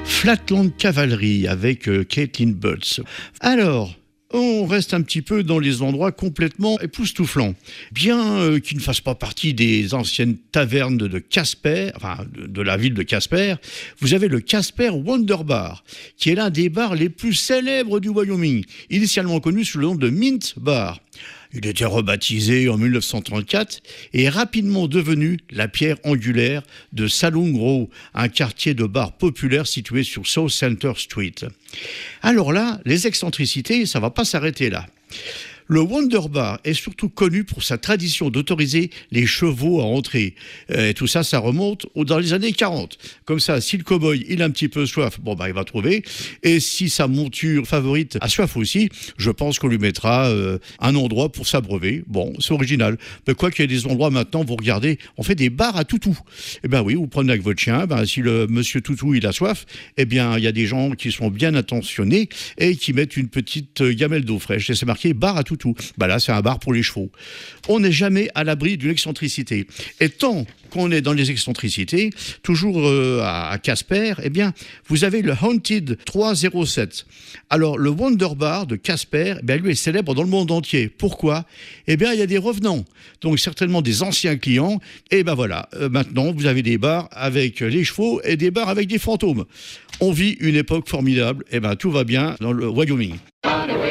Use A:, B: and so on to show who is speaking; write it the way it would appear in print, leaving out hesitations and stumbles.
A: Flatland Cavalry avec Caitlin Butts. Alors, on reste un petit peu dans les endroits complètement époustouflants. Bien qu'ils ne fassent pas partie des anciennes tavernes de Casper, enfin de la ville de Casper, vous avez le Casper Wonder Bar, qui est l'un des bars les plus célèbres du Wyoming, initialement connu sous le nom de Mint Bar. Il était rebaptisé en 1934 et est rapidement devenu la pierre angulaire de Saloon Row, un quartier de bars populaire situé sur South Center Street. Alors là, les excentricités, ça ne va pas s'arrêter là. Le Wonder Bar est surtout connu pour sa tradition d'autoriser les chevaux à entrer. Et tout ça, ça remonte dans les années 40. Comme ça, si le cow-boy il a un petit peu soif, il va trouver. Et si sa monture favorite a soif aussi, je pense qu'on lui mettra un endroit pour s'abreuver. Bon, c'est original. Mais quoi qu'il y ait des endroits maintenant, vous regardez, on fait des bars à toutou. Eh bien oui, vous prenez avec votre chien, si le monsieur toutou il a soif, eh bien il y a des gens qui sont bien intentionnés et qui mettent une petite gamelle d'eau fraîche. Et c'est marqué bar à toutou. Là, c'est un bar pour les chevaux. On n'est jamais à l'abri d'une excentricité. Et tant qu'on est dans les excentricités, toujours à Casper, eh bien, vous avez le Haunted 307. Alors, le Wonder Bar de Casper, lui est célèbre dans le monde entier. Pourquoi ? Eh bien, il y a des revenants. Donc, certainement des anciens clients. Et maintenant, vous avez des bars avec les chevaux et des bars avec des fantômes. On vit une époque formidable. Tout va bien dans le Wyoming.